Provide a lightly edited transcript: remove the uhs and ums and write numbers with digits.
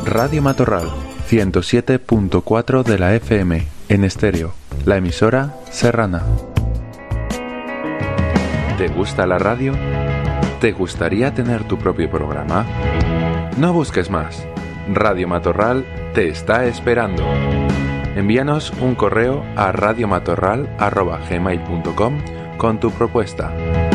Radio Matorral, 107.4 de la FM, en estéreo, la emisora serrana. ¿Te gusta la radio? ¿Te gustaría tener tu propio programa? No busques más. Radio Matorral te está esperando. Envíanos un correo a radiomatorral@gmail.com con tu propuesta.